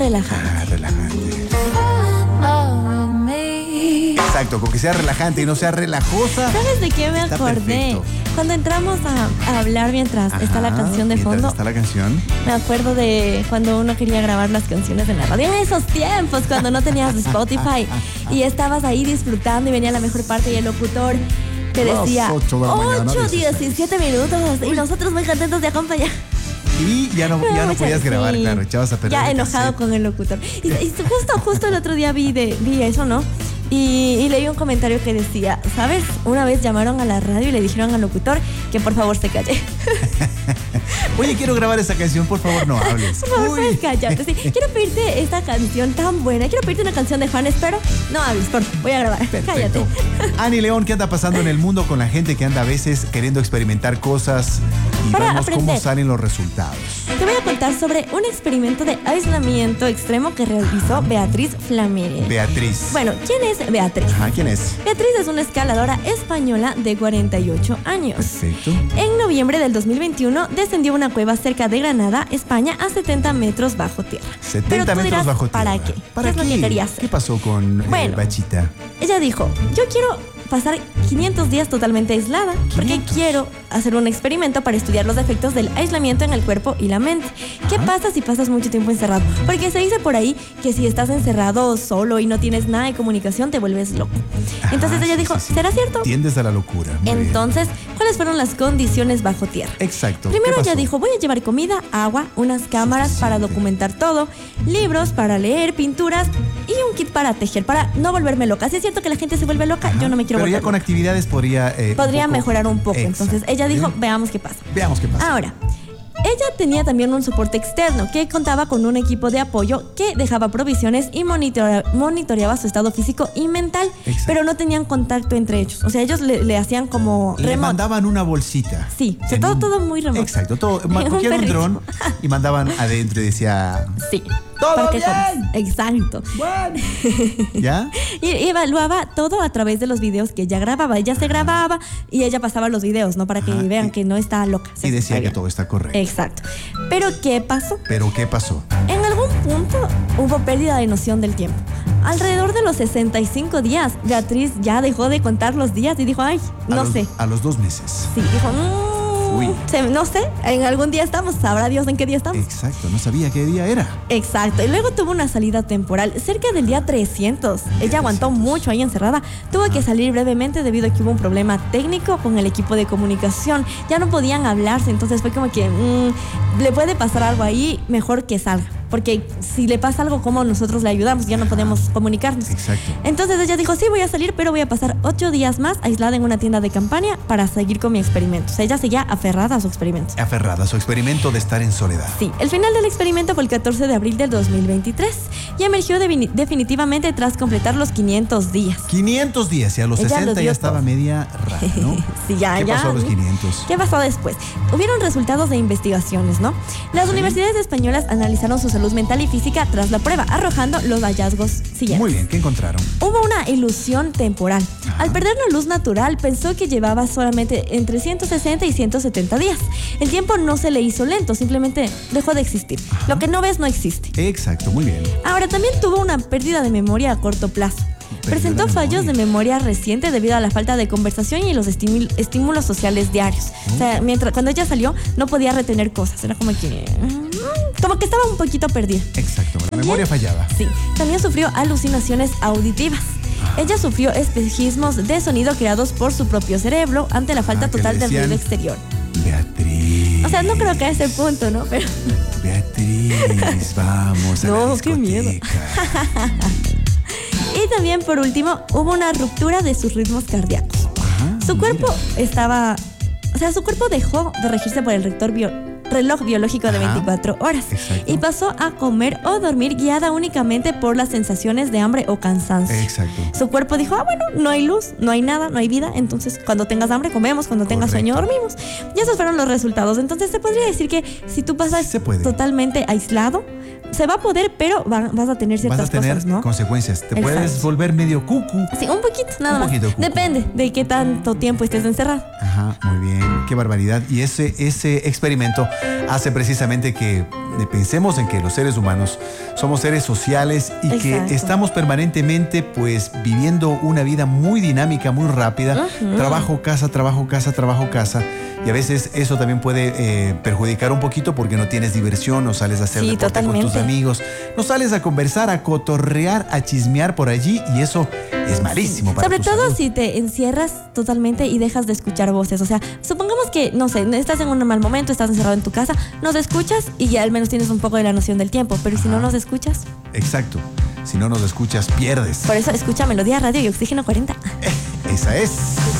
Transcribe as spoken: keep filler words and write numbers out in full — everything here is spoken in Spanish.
relajante. Ah, relajante. Exacto, con que sea relajante y no sea relajosa. ¿Sabes de qué me está acordé? Perfecto. Cuando entramos a, a hablar mientras Ajá, está la canción de mientras fondo, está la canción. me acuerdo de cuando uno quería grabar las canciones en la radio. En esos tiempos, cuando no tenías Spotify y estabas ahí disfrutando y venía la mejor parte y el locutor te decía Las ocho de la mañana, ocho, diecisiete minutos y nosotros muy contentos de acompañar. Y ya no, ya no podías Sí. grabar, claro, echabas a perder. Ya el enojado cassette. con el locutor. Y, y justo, justo el otro día vi, de, vi eso, ¿no? Y, y leí un comentario que decía, ¿sabes? Una vez llamaron a la radio y le dijeron al locutor que por favor se calle. Oye, quiero grabar esa canción, por favor no hables. Por favor, Uy. puedes callarte. Sí, quiero pedirte esta canción tan buena. Quiero pedirte una canción de Juanes, pero no hables, por favor. Voy a grabar. Perfecto. Cállate. Ani León, ¿qué anda pasando en el mundo con la gente que anda a veces queriendo experimentar cosas y Para vemos aprender. cómo salen los resultados? Te voy a contar sobre un experimento de aislamiento extremo que realizó Beatriz Flamere. Beatriz. Bueno, ¿quién es Beatriz? Ajá, ¿quién es? Beatriz es una escaladora española de cuarenta y ocho años. Perfecto. En noviembre del dos mil veintiuno descendió a una cueva cerca de Granada, España, a setenta metros bajo tierra. Pero setenta tú metros dirás, bajo tierra. ¿para qué? ¿Para ¿Qué es lo que quería hacer? ¿Qué pasó con eh, Bueno. Bachita? Ella dijo, yo quiero pasar quinientos días totalmente aislada porque quinientos. quiero hacer un experimento para estudiar los efectos del aislamiento en el cuerpo y la mente. ¿Qué Ajá. pasa si pasas mucho tiempo encerrado? Porque se dice por ahí que si estás encerrado solo y no tienes nada de comunicación te vuelves loco. Entonces Ajá, ella sí, dijo, sí, sí. ¿será cierto? Tiendes a la locura. Muy bien. Entonces, ¿cuáles fueron las condiciones bajo tierra? Exacto. Primero ¿Qué ella pasó? dijo, voy a llevar comida, agua, unas cámaras para documentar todo, libros para leer, pinturas y un kit para tejer, para no volverme loca. Si es cierto que la gente se vuelve loca, Ajá. yo no me quiero Pero ya volver con loca. actividades podría... eh, Podría un poco- mejorar un poco. Exacto. Entonces ella dijo, Bien. veamos qué pasa. Veamos qué pasa. Ahora, ella tenía también un soporte externo que contaba con un equipo de apoyo que dejaba provisiones y monitora- monitoreaba su estado físico y mental, Exacto. pero no tenían contacto entre ellos. O sea, ellos le, le hacían como Le remoto. mandaban una bolsita. Sí, o sea, En todo- un- todo muy remoto. Exacto, todo. ma- Un Cogían un perrito. dron y mandaban adentro y decía... Sí. ¡Todo para que bien! comas. Exacto. Bueno. ¿Ya? Y evaluaba todo a través de los videos que ella grababa. Ella se grababa y ella pasaba los videos, ¿no? Para que Ajá, vean y- que no está loca. Y decía está que bien. todo está correcto. Exacto. Pero ¿qué pasó? Pero ¿qué pasó? En algún punto hubo pérdida de noción del tiempo. Alrededor de los sesenta y cinco días, Beatriz ya dejó de contar los días y dijo, ay, A no los- sé. A los dos meses. Sí, dijo, mmm, Uy. se- no sé, en algún día estamos, sabrá Dios en qué día estamos. Exacto, no sabía qué día era. Exacto, y luego tuvo una salida temporal cerca del día trescientos. Ella aguantó mucho ahí encerrada. Tuvo que salir brevemente debido a que hubo un problema técnico con el equipo de comunicación. Ya no podían hablarse, entonces fue como que mm, le puede pasar algo ahí, mejor que salga. Porque si le pasa algo, ¿cómo nosotros le ayudamos? Ya no podemos comunicarnos. Exacto. Entonces ella dijo, sí, voy a salir, pero voy a pasar ocho días más aislada en una tienda de campaña para seguir con mi experimento. O sea, ella seguía aferrada a su experimento. Aferrada a su experimento de estar en soledad. Sí, el final del experimento fue el catorce de abril del dos mil veintitrés y emergió de- definitivamente tras completar los quinientos días. quinientos días y a los Ella sesenta los ya dio estaba todo. media rara, ¿no? Sí, ya, ¿Qué ya. pasó a los quinientos? ¿Qué pasó después? Hubieron resultados de investigaciones, ¿no? Las Sí. universidades españolas analizaron su salud mental y física tras la prueba, arrojando los hallazgos siguientes. Muy bien, ¿qué encontraron? Hubo una ilusión temporal. Ajá. Al perder la luz natural, pensó que llevaba solamente entre ciento sesenta y ciento setenta días. El tiempo no se le hizo lento, simplemente dejó de existir. Lo que no ves no existe. Exacto, muy bien. Ahora, también tuvo una pérdida de memoria a corto plazo. Pérdida Presentó de fallos de memoria reciente debido a la falta de conversación y los estímul- estímulos sociales diarios. O sea, mientras, cuando ella salió, no podía retener cosas. Era como que... mm, como que estaba un poquito perdida. Exacto, la También- memoria fallaba. Sí, también sufrió alucinaciones auditivas. Ella sufrió espejismos de sonido creados por su propio cerebro ante la falta Ah, que total le del decían, ruido exterior. Beatriz. O sea, no creo que a ese punto, ¿no? Pero Beatriz, vamos a No, la qué miedo. discoteca. Y también, por último, hubo una ruptura de sus ritmos cardíacos. Ajá, Su cuerpo mira. estaba... O sea, su cuerpo dejó de regirse por el rector bio- reloj biológico de Ajá, veinticuatro horas. exacto. Y pasó a comer o dormir guiada únicamente por las sensaciones de hambre o cansancio. Exacto. Su cuerpo dijo, ah, bueno, no hay luz, no hay nada, no hay vida. Entonces, cuando tengas hambre, comemos. Cuando tengas Correcto. sueño, dormimos. Y esos fueron los resultados. Entonces, se podría decir que si tú pasas Se puede. totalmente aislado, se va a poder, pero va- vas a tener ciertas Vas a tener cosas, ¿no? consecuencias. Te Exacto. puedes volver medio cucu. Sí, un poquito, nada Un más. poquito, cucu. Depende de qué tanto tiempo estés encerrado. Ajá. Ajá, muy bien, qué barbaridad. Y ese, ese experimento hace precisamente que pensemos en que los seres humanos somos seres sociales y Exacto. que estamos permanentemente pues viviendo una vida muy dinámica, muy rápida. Uh-huh. Trabajo, casa, trabajo, casa, trabajo, casa. Y a veces eso también puede eh, perjudicar un poquito porque no tienes diversión, no sales a hacer Sí, deporte totalmente. con tus amigos, no sales a conversar, a cotorrear, a chismear por allí y eso es malísimo para Sobre tu todo salud. si te encierras totalmente y dejas de escuchar voces. O sea, supongamos que, no sé, estás en un mal momento, estás encerrado en tu casa, nos escuchas y ya al menos tienes un poco de la noción del tiempo. Pero si no nos escuchas, Exacto. Si no nos escuchas, pierdes. por eso escucha Melodía Radio y Oxígeno cuarenta. Esa es.